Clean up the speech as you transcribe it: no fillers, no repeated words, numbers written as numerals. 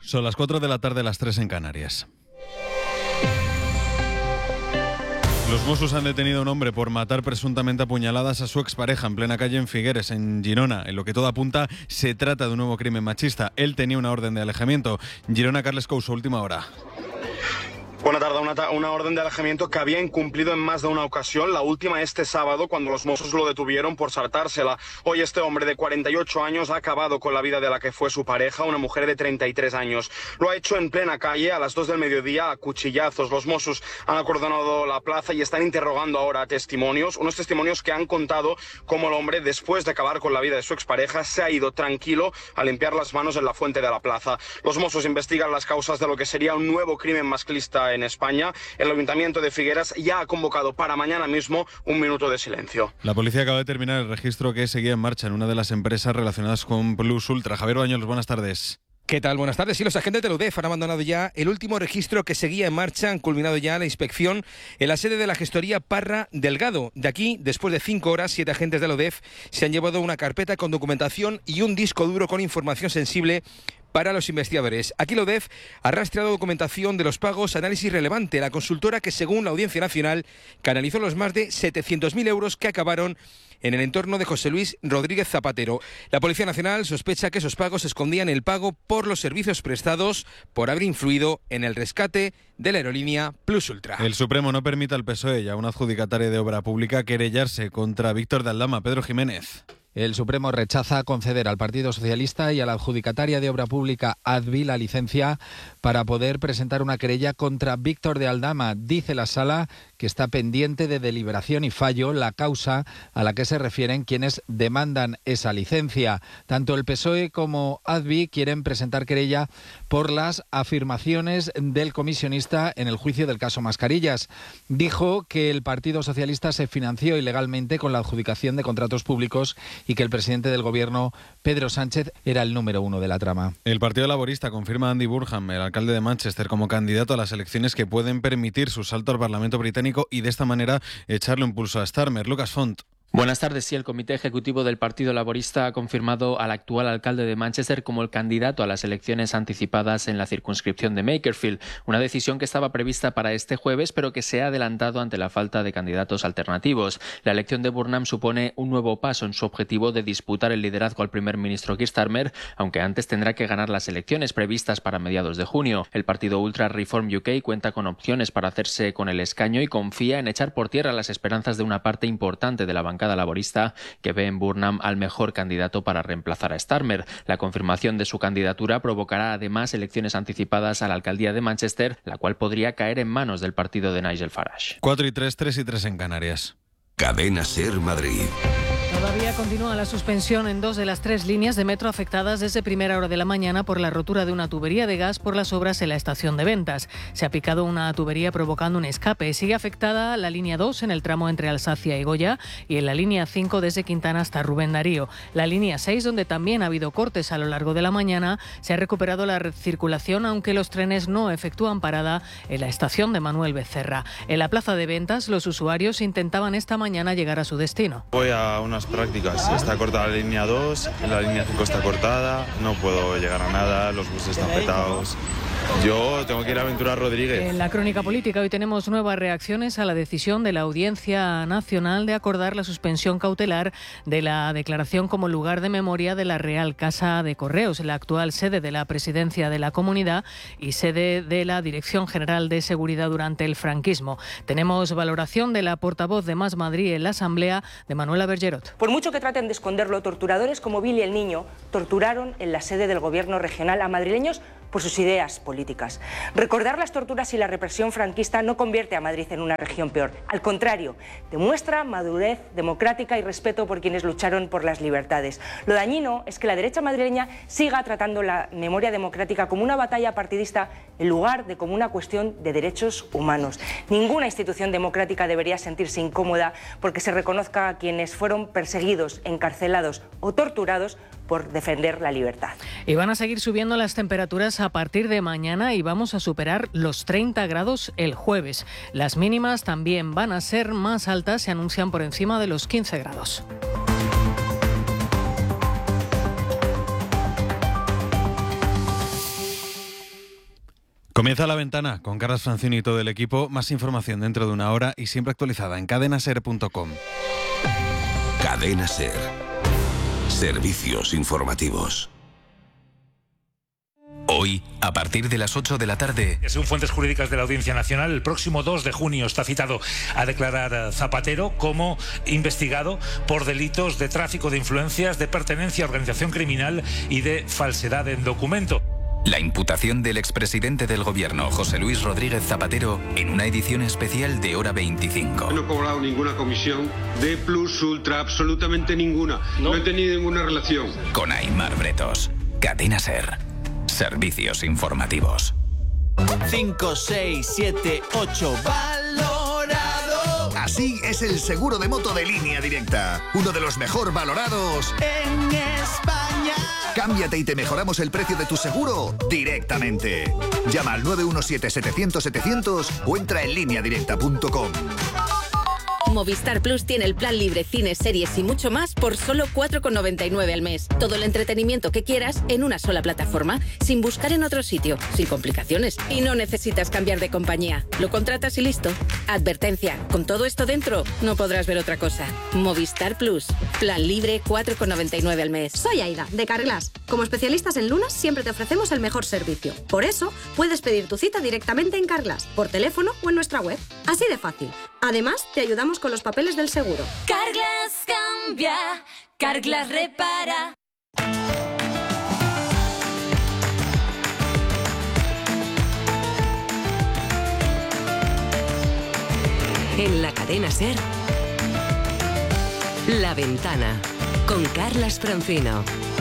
Son las 4 de la tarde, las 3 en Canarias. Los Mossos han detenido a un hombre por matar presuntamente a puñaladas a su expareja en plena calle en Figueres, en Girona. En lo que todo apunta, se trata de un nuevo crimen machista. Él tenía una orden de alejamiento. Girona, Carles Couso, última hora. Buena tarde. Una orden de alejamiento que había incumplido en más de una ocasión, la última este sábado cuando los Mossos lo detuvieron por saltársela. Hoy este hombre de 48 años ha acabado con la vida de la que fue su pareja, una mujer de 33 años. Lo ha hecho en plena calle a las 2 del mediodía a cuchillazos. Los Mossos han acordonado la plaza y están interrogando ahora a testimonios, unos testimonios que han contado cómo el hombre, después de acabar con la vida de su expareja, se ha ido tranquilo a limpiar las manos en la fuente de la plaza. Los Mossos investigan las causas de lo que sería un nuevo crimen machista en España. El Ayuntamiento de Figueras ya ha convocado para mañana mismo un minuto de silencio. La policía acaba de terminar el registro que seguía en marcha en una de las empresas relacionadas con Plus Ultra. Javier Bañols, buenas tardes. ¿Qué tal? Buenas tardes. Sí, los agentes de la UDEF han abandonado ya el último registro que seguía en marcha. Han culminado ya la inspección en la sede de la gestoría Parra Delgado. De aquí, después de 5 horas, 7 agentes de la UDEF se han llevado una carpeta con documentación y un disco duro con información sensible para los investigadores. Aquí la UDEF ha rastreado documentación de los pagos Análisis Relevante, la consultora que, según la Audiencia Nacional, canalizó los más de 700.000 euros que acabaron en el entorno de José Luis Rodríguez Zapatero. La Policía Nacional sospecha que esos pagos escondían el pago por los servicios prestados por haber influido en el rescate de la aerolínea Plus Ultra. El Supremo no permite al PSOE y a una adjudicataria de obra pública querellarse contra Víctor de Aldama. Pedro Jiménez. El Supremo rechaza conceder al Partido Socialista y a la adjudicataria de obra pública ADVI la licencia para poder presentar una querella contra Víctor de Aldama. Dice la Sala que está pendiente de deliberación y fallo la causa a la que se refieren quienes demandan esa licencia. Tanto el PSOE como ADVI quieren presentar querella por las afirmaciones del comisionista en el juicio del caso Mascarillas. Dijo que el Partido Socialista se financió ilegalmente con la adjudicación de contratos públicos y que el presidente del Gobierno, Pedro Sánchez, era el número 1 de la trama. El Partido Laborista confirma a Andy Burnham, el alcalde de Manchester, como candidato a las elecciones que pueden permitir su salto al Parlamento británico y de esta manera echarle un pulso a Starmer. Lucas Font. Buenas tardes. Sí, el Comité Ejecutivo del Partido Laborista ha confirmado al actual alcalde de Manchester como el candidato a las elecciones anticipadas en la circunscripción de Makerfield, una decisión que estaba prevista para este jueves, pero que se ha adelantado ante la falta de candidatos alternativos. La elección de Burnham supone un nuevo paso en su objetivo de disputar el liderazgo al primer ministro Keir Starmer, aunque antes tendrá que ganar las elecciones previstas para mediados de junio. El partido Ultra Reform UK cuenta con opciones para hacerse con el escaño y confía en echar por tierra las esperanzas de una parte importante de la bancada laborista que ve en Burnham al mejor candidato para reemplazar a Starmer. La confirmación de su candidatura provocará además elecciones anticipadas a la alcaldía de Manchester, la cual podría caer en manos del partido de Nigel Farage. 4 y 3, 3 y 3 en Canarias. Cadena SER Madrid. Todavía continúa la suspensión en 2 de las 3 líneas de metro afectadas desde primera hora de la mañana por la rotura de una tubería de gas por las obras en la estación de Ventas. Se ha picado una tubería provocando un escape. Sigue afectada la línea 2 en el tramo entre Alsacia y Goya y en la línea 5 desde Quintana hasta Rubén Darío. La línea 6, donde también ha habido cortes a lo largo de la mañana, se ha recuperado la circulación, aunque los trenes no efectúan parada en la estación de Manuel Becerra. En la plaza de Ventas, los usuarios intentaban esta mañana llegar a su destino. Voy a unas prácticas. Está cortada la línea 2, la línea 5 está cortada, no puedo llegar a nada, los buses están petados. Yo tengo que ir a Ventura Rodríguez. En la crónica política hoy tenemos nuevas reacciones a la decisión de la Audiencia Nacional de acordar la suspensión cautelar de la declaración como lugar de memoria de la Real Casa de Correos, la actual sede de la Presidencia de la Comunidad y sede de la Dirección General de Seguridad durante el franquismo. Tenemos valoración de la portavoz de Más Madrid en la Asamblea, de Manuela Bergerot. Por mucho que traten de esconderlo, torturadores como Billy el Niño torturaron en la sede del Gobierno regional a madrileños por sus ideas políticas. Recordar las torturas y la represión franquista no convierte a Madrid en una región peor. Al contrario, demuestra madurez democrática y respeto por quienes lucharon por las libertades. Lo dañino es que la derecha madrileña siga tratando la memoria democrática como una batalla partidista en lugar de como una cuestión de derechos humanos. Ninguna institución democrática debería sentirse incómoda porque se reconozca a quienes fueron perseguidos, encarcelados o torturados por defender la libertad. Y van a seguir subiendo las temperaturas a partir de mañana y vamos a superar los 30 grados el jueves. Las mínimas también van a ser más altas, se anuncian por encima de los 15 grados. Comienza La Ventana con Carlas Francini y todo el equipo. Más información dentro de una hora y siempre actualizada en cadenaser.com. Cadena Ser. Servicios informativos. Hoy, a partir de las 8 de la tarde... Según fuentes jurídicas de la Audiencia Nacional, el próximo 2 de junio está citado a declarar Zapatero como investigado por delitos de tráfico de influencias, de pertenencia a organización criminal y de falsedad en documento. La imputación del expresidente del gobierno, José Luis Rodríguez Zapatero, en una edición especial de Hora 25. No he cobrado ninguna comisión de plus ultra, absolutamente ninguna. No he tenido ninguna relación. Con Aimar Bretos. Cadena Ser. Servicios informativos. 5, 6, 7, 8. Valorado. Así es el seguro de moto de Línea Directa. Uno de los mejor valorados en España. Cámbiate y te mejoramos el precio de tu seguro directamente. Llama al 917-700-700 o entra en lineadirecta.com. Movistar Plus tiene el plan libre, cines, series y mucho más por solo 4,99 al mes. Todo el entretenimiento que quieras en una sola plataforma, sin buscar en otro sitio, sin complicaciones. Y no necesitas cambiar de compañía. Lo contratas y listo. Advertencia, con todo esto dentro, no podrás ver otra cosa. Movistar Plus. Plan libre, 4,99 al mes. Soy Aida, de Carglass. Como especialistas en lunas, siempre te ofrecemos el mejor servicio. Por eso, puedes pedir tu cita directamente en Carglass, por teléfono o en nuestra web. Así de fácil. Además, te ayudamos con los papeles del seguro. Carglass cambia, Carglass repara. En la cadena Ser, La Ventana, con Carlas Francino.